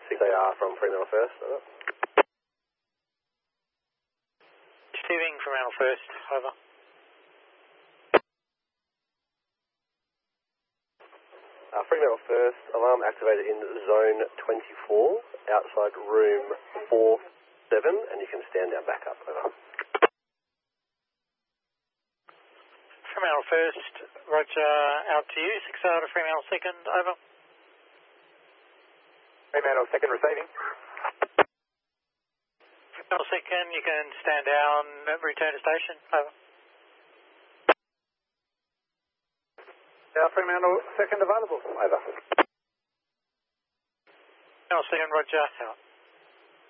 6AR from Fremantle First. Over. Receiving Fremantle First. Over. Fremantle First, alarm activated in zone 24, outside room 47, and you can stand down back up. Over. Fremantle First, Roger, out to you. 6AR to Fremantle Second. Over. Fremantle Second receiving. Fremantle Second, you can stand down, return to station. Over. Fremantle Second available. Over. Fremantle Second, Roger, out.